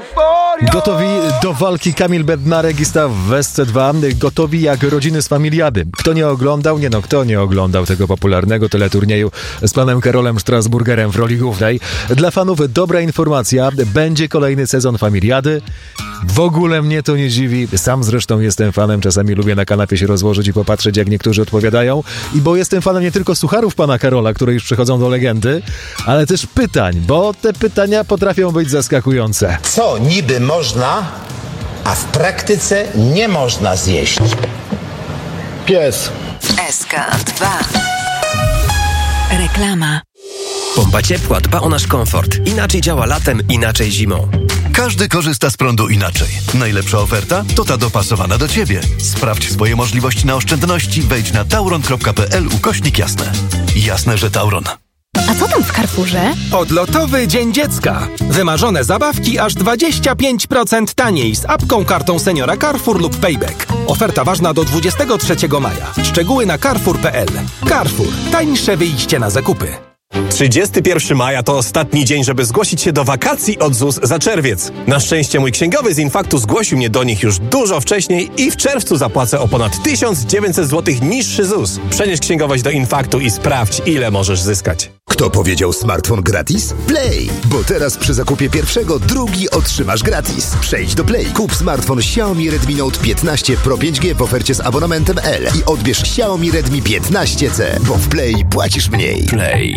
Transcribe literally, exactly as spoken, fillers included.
Gotowi do walki Kamil Bednarek i Staw Wesce dwa. Gotowi jak rodziny z Familiady. Kto nie oglądał? Nie no, kto nie oglądał tego popularnego teleturnieju z panem Karolem Strasburgerem w roli głównej? Dla fanów dobra informacja. Będzie kolejny sezon Familiady. W ogóle mnie to nie dziwi. Sam zresztą jestem fanem. Czasami lubię na kanapie się rozłożyć i popatrzeć, jak niektórzy odpowiadają. I bo jestem fanem nie tylko sucharów pana Karola, które już przechodzą do legendy, ale też pytań, bo te pytania potrafią być zaskakujące. Co niby można, a w praktyce nie można zjeść? Pies. S K dwa. Reklama. Pompa ciepła dba o nasz komfort. Inaczej działa latem, inaczej zimą. Każdy korzysta z prądu inaczej. Najlepsza oferta to ta dopasowana do Ciebie. Sprawdź swoje możliwości na oszczędności. Wejdź na tauron kropka p l ukośnik jasne. Jasne, że Tauron. A co tam w Carrefourze? Odlotowy Dzień Dziecka. Wymarzone zabawki aż dwadzieścia pięć procent taniej z apką, kartą seniora Carrefour lub Payback. Oferta ważna do dwudziestego trzeciego maja. Szczegóły na carrefour kropka p l. Carrefour. Tańsze wyjście na zakupy. trzydziestego pierwszego maja to ostatni dzień, żeby zgłosić się do wakacji od Z U S za czerwiec. Na szczęście mój księgowy z Infaktu zgłosił mnie do nich już dużo wcześniej i w czerwcu zapłacę o ponad tysiąc dziewięćset złotych niższy Z U S. Przenieś księgowość do Infaktu i sprawdź, ile możesz zyskać. Kto powiedział smartfon gratis? Play! Bo teraz przy zakupie pierwszego drugi otrzymasz gratis. Przejdź do Play. Kup smartfon Xiaomi Redmi Note piętnaście Pro pięć G w ofercie z abonamentem L i odbierz Xiaomi Redmi piętnaście C, bo w Play płacisz mniej. Play.